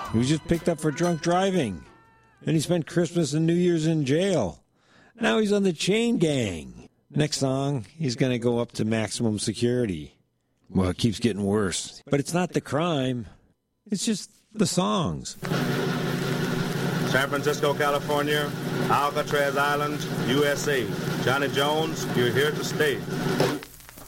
He was just picked up for drunk driving. Then he spent Christmas and New Year's in jail. Now he's on the chain gang. Next song, he's going to go up to maximum security. Well, it keeps getting worse. But it's not the crime. It's just the songs. San Francisco, California, Alcatraz Island, USA. Johnny Jones, you're here to stay.